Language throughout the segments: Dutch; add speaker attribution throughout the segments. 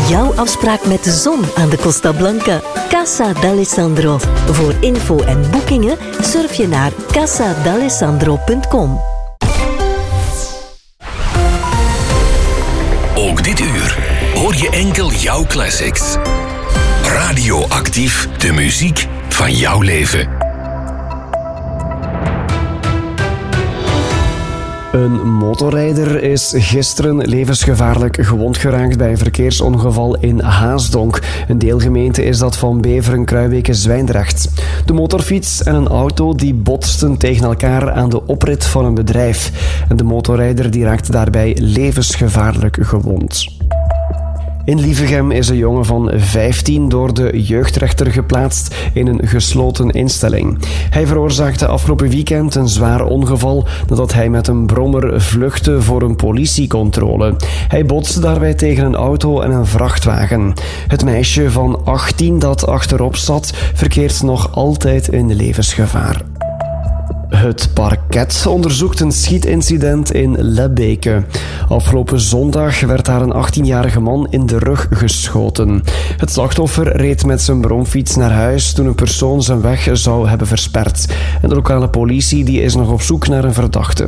Speaker 1: Jouw afspraak met de zon aan de Costa Blanca. Casa d'Alessandro. Voor info en boekingen surf je naar casadalessandro.com.
Speaker 2: Ook dit uur hoor je enkel jouw classics. Radioactief, de muziek van jouw leven.
Speaker 3: Een motorrijder is gisteren levensgevaarlijk gewond geraakt bij een verkeersongeval in Haasdonk. Een deelgemeente is dat van Beveren-Kruijbeke-Zwijndrecht. De motorfiets en een auto die botsten tegen elkaar aan de oprit van een bedrijf. En de motorrijder die raakte daarbij levensgevaarlijk gewond. In Lievegem is een jongen van 15 door de jeugdrechter geplaatst in een gesloten instelling. Hij veroorzaakte afgelopen weekend een zwaar ongeval nadat hij met een brommer vluchtte voor een politiecontrole. Hij botste daarbij tegen een auto en een vrachtwagen. Het meisje van 18 dat achterop zat, verkeert nog altijd in levensgevaar. Het parket onderzoekt een schietincident in Lebbeke. Afgelopen zondag werd daar een 18-jarige man in de rug geschoten. Het slachtoffer reed met zijn bromfiets naar huis toen een persoon zijn weg zou hebben versperd. En de lokale politie die is nog op zoek naar een verdachte.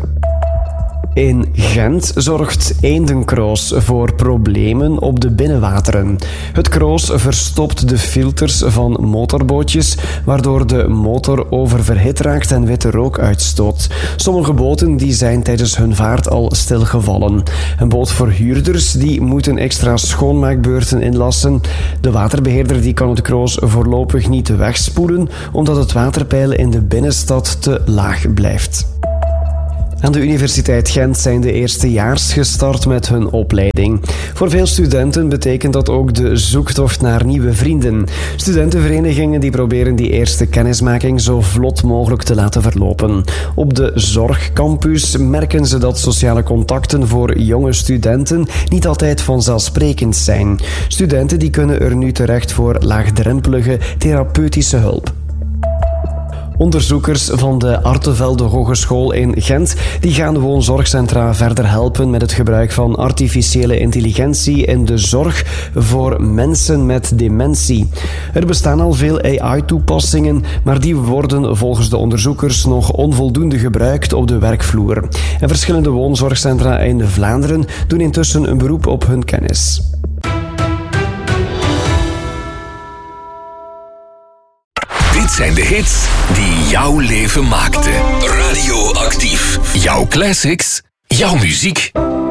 Speaker 3: In Gent zorgt Eendenkroos voor problemen op de binnenwateren. Het kroos verstopt de filters van motorbootjes, waardoor de motor oververhit raakt en witte rook uitstoot. Sommige boten die zijn tijdens hun vaart al stilgevallen. Een bootverhuurders die moeten extra schoonmaakbeurten inlassen. De waterbeheerder die kan het kroos voorlopig niet wegspoelen, omdat het waterpeil in de binnenstad te laag blijft. Aan de Universiteit Gent zijn de eerstejaars gestart met hun opleiding. Voor veel studenten betekent dat ook de zoektocht naar nieuwe vrienden. Studentenverenigingen die proberen die eerste kennismaking zo vlot mogelijk te laten verlopen. Op de Zorgcampus merken ze dat sociale contacten voor jonge studenten niet altijd vanzelfsprekend zijn. Studenten die kunnen er nu terecht voor laagdrempelige therapeutische hulp. Onderzoekers van de Artevelde Hogeschool in Gent die gaan woonzorgcentra verder helpen met het gebruik van artificiële intelligentie in de zorg voor mensen met dementie. Er bestaan al veel AI-toepassingen, maar die worden volgens de onderzoekers nog onvoldoende gebruikt op de werkvloer. En verschillende woonzorgcentra in Vlaanderen doen intussen een beroep op hun kennis.
Speaker 2: Dit zijn de hits die jouw leven maakten. Radioactief. Jouw classics, jouw muziek.